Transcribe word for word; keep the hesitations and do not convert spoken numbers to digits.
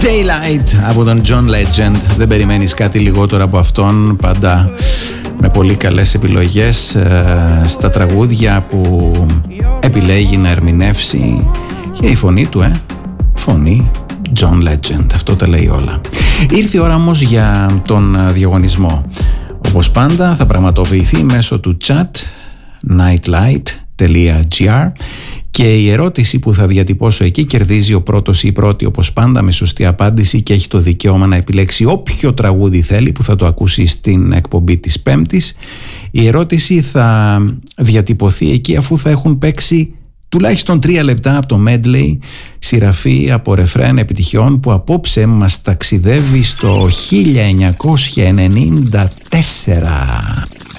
Daylight από τον John Legend. Δεν περιμένεις κάτι λιγότερο από αυτόν, πάντα με πολύ καλές επιλογές ε, στα τραγούδια που επιλέγει να ερμηνεύσει, και η φωνή του, ε, φωνή John Legend, αυτό τα λέει όλα. Ήρθε η ώρα όμως για τον διαγωνισμό. Όπως πάντα θα πραγματοποιηθεί μέσω του chat nightlight τελεία gr και η ερώτηση που θα διατυπώσω εκεί κερδίζει ο πρώτος ή η πρώτη, όπως πάντα, με σωστή απάντηση, και έχει το δικαίωμα να επιλέξει όποιο τραγούδι θέλει που θα το ακούσει στην εκπομπή της Πέμπτης. Η ερώτηση θα διατυπωθεί εκεί αφού θα έχουν παίξει τουλάχιστον τρία λεπτά από το medley, σειραφή από ρεφρέν επιτυχιών που απόψε μας ταξιδεύει στο χίλια εννιακόσια ενενήντα τέσσερα.